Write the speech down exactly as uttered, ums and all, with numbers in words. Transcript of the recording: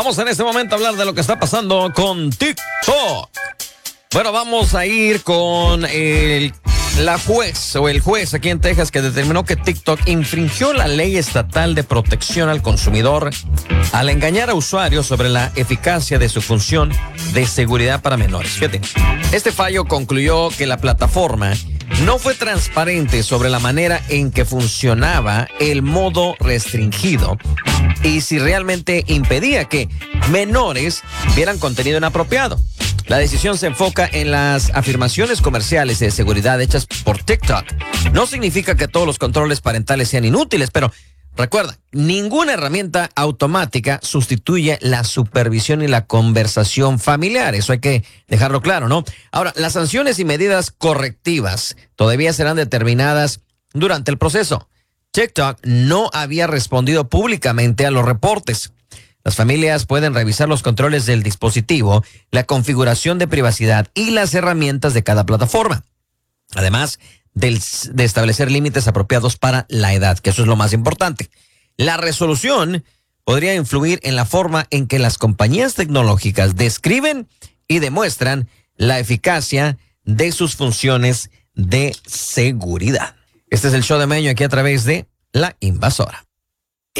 Vamos en este momento a hablar de lo que está pasando con TikTok. Bueno, vamos a ir con el, la juez o el juez aquí en Texas que determinó que TikTok infringió la ley estatal de protección al consumidor al engañar a usuarios sobre la eficacia de su función de seguridad para menores. Fíjate, este fallo concluyó que la plataforma no fue transparente sobre la manera en que funcionaba el modo restringido y si realmente impedía que menores vieran contenido inapropiado. La decisión se enfoca en las afirmaciones comerciales de seguridad hechas por TikTok. No significa que todos los controles parentales sean inútiles, pero recuerda, ninguna herramienta automática sustituye la supervisión y la conversación familiar. Eso hay que dejarlo claro, ¿no? Ahora, las sanciones y medidas correctivas todavía serán determinadas durante el proceso. TikTok no había respondido públicamente a los reportes. Las familias pueden revisar los controles del dispositivo, la configuración de privacidad y las herramientas de cada plataforma. Además del, de establecer límites apropiados para la edad, que eso es lo más importante. La resolución podría influir en la forma en que las compañías tecnológicas describen y demuestran la eficacia de sus funciones de seguridad. Este es el show de Meño aquí a través de La Invasora.